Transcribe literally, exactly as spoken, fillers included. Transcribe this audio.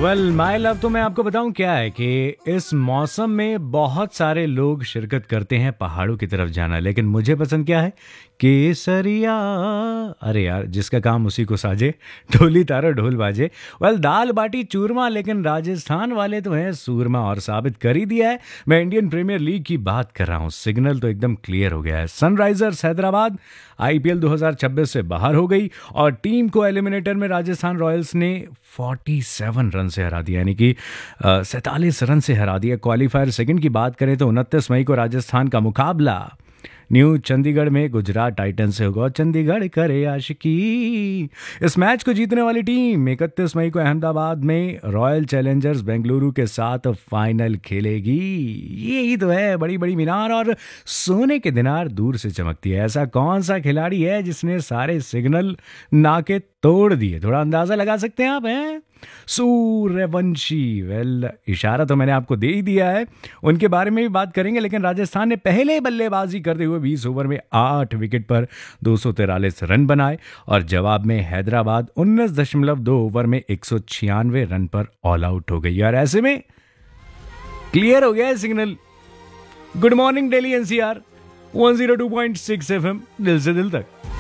Well my love, तो मैं आपको बताऊं क्या है कि इस मौसम में बहुत सारे लोग शिरकत करते हैं पहाड़ों की तरफ जाना, लेकिन मुझे पसंद क्या है, केसरिया। अरे यार, जिसका काम उसी को साजे, ढोली तारो ढोल बाजे। वेल दाल बाटी चूरमा, लेकिन राजस्थान वाले तो हैं सूरमा और साबित कर ही दिया है। मैं इंडियन प्रीमियर लीग की बात कर रहा हूँ। सिग्नल तो एकदम क्लियर हो गया है। सनराइजर्स हैदराबाद आईपीएल दो हज़ार छब्बीस से बाहर हो गई और टीम को एलिमिनेटर में राजस्थान रॉयल्स ने सैंतालीस रन से हरा दिया, यानी कि सैंतालीस रन से हरा दिया। क्वालिफायर सेकंड की बात करें तो उनतीस मई को राजस्थान का मुकाबला न्यू चंडीगढ़ में गुजरात टाइटन से होगा और चंडीगढ़ करे आशिकी। इस मैच को जीतने वाली टीम इकतीस मई को अहमदाबाद में रॉयल चैलेंजर्स बेंगलुरु के साथ फाइनल खेलेगी। यही तो है बड़ी बड़ी मीनार और सोने के दिनार दूर से चमकती है। ऐसा कौन सा खिलाड़ी है जिसने सारे सिग्नल नाके तोड़ दिए? थोड़ा अंदाजा लगा सकते हैं आप, हैं? सूर्यवंशी। वेल इशारा तो मैंने आपको दे ही दिया है, उनके बारे में भी बात करेंगे। लेकिन राजस्थान ने पहले बल्लेबाजी करते हुए बीस ओवर में आठ विकेट पर दो सौ तिरालीस रन बनाए और जवाब में हैदराबाद उन्नीस दशमलव दो ओवर में एक सौ छियानवे रन पर ऑल आउट हो गई। और ऐसे में क्लियर हो गया है signal. Good morning Delhi NCR one zero two point six FM, दिल से दिल तक।